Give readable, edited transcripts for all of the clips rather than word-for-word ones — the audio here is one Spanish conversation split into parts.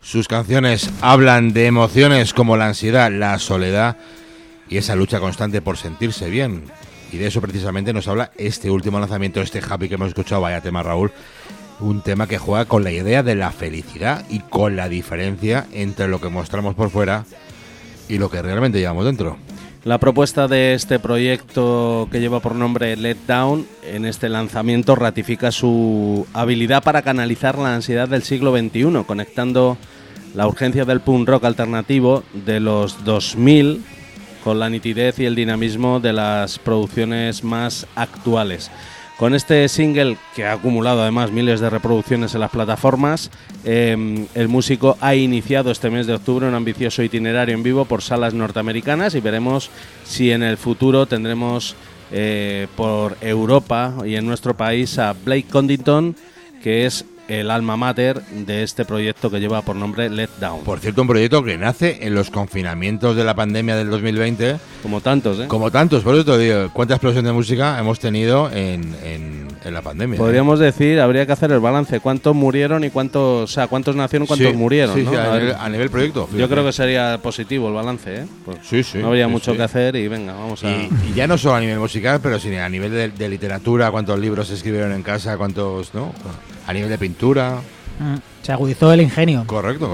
Sus canciones hablan de emociones como la ansiedad, la soledad y esa lucha constante por sentirse bien. Y de eso precisamente nos habla este último lanzamiento, este Happy que hemos escuchado. Vaya tema, Raúl. Un tema que juega con la idea de la felicidad y con la diferencia entre lo que mostramos por fuera y lo que realmente llevamos dentro. La propuesta de este proyecto, que lleva por nombre Let Down, en este lanzamiento ratifica su habilidad para canalizar la ansiedad del siglo XXI, conectando la urgencia del punk rock alternativo de los 2000 con la nitidez y el dinamismo de las producciones más actuales. Con este single, que ha acumulado además miles de reproducciones en las plataformas, el músico ha iniciado este mes de octubre un ambicioso itinerario en vivo por salas norteamericanas y veremos si en el futuro tendremos por Europa y en nuestro país a Blake Condington, que es el alma mater de este proyecto que lleva por nombre Let Down. Por cierto, un proyecto que nace en los confinamientos de la pandemia del 2020. Como tantos, ¿eh? Como tantos, por eso te digo, cuánta explosión de música hemos tenido en la pandemia. Podríamos decir, habría que hacer el balance, cuántos murieron y cuántos, o sea, cuántos nacieron, cuántos murieron, sí, ¿no? Sí, a nivel proyecto. Fíjate. Yo creo que sería positivo el balance, ¿eh? Pues sí. No habría mucho que hacer y venga, vamos a... Y ya no solo a nivel musical, pero sino a nivel de literatura, cuántos libros se escribieron en casa, cuántos, ¿no? A nivel de pintura. Se agudizó el ingenio. Correcto.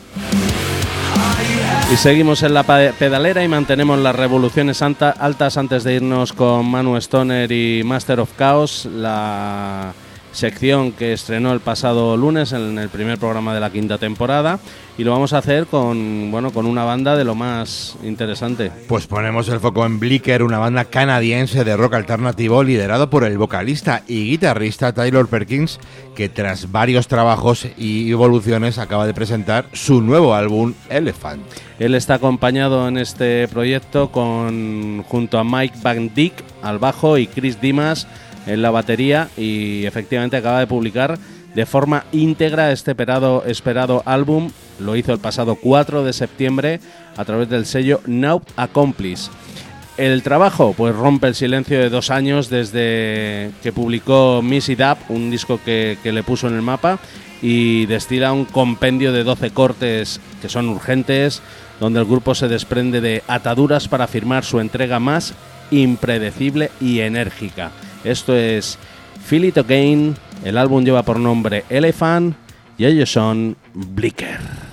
Y seguimos en la pedalera y mantenemos las revoluciones altas antes de irnos con Manu Stoner y Master of Chaos, la sección que estrenó el pasado lunes en el primer programa de la quinta temporada, y lo vamos a hacer con una banda de lo más interesante. Pues ponemos el foco en Blicker, una banda canadiense de rock alternativo liderado por el vocalista y guitarrista Taylor Perkins, que tras varios trabajos y evoluciones acaba de presentar su nuevo álbum Elephant. Él está acompañado en este proyecto junto a Mike Van Dyck al bajo y Chris Dimas en la batería, y efectivamente acaba de publicar de forma íntegra este esperado álbum. Lo hizo el pasado 4 de septiembre a través del sello Now Accomplice. El trabajo pues rompe el silencio de 2 años desde que publicó Miss It Up, un disco que le puso en el mapa, y destila un compendio de 12 cortes que son urgentes, donde el grupo se desprende de ataduras para firmar su entrega más impredecible y enérgica. Esto es Feel It Again, el álbum lleva por nombre Elephant y ellos son Blicker.